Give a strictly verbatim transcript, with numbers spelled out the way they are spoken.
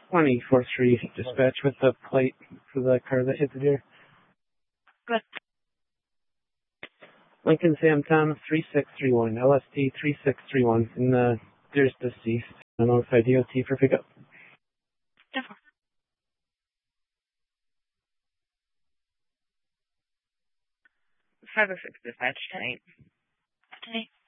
twenty-four three dispatch with the plate for the car that hit the deer. Good. Lincoln Sam Tom three six three one, L S T three six three one, and the deer's deceased. I notify D O T for pickup. Definitely. five oh six dispatch, ten eight. ten eight.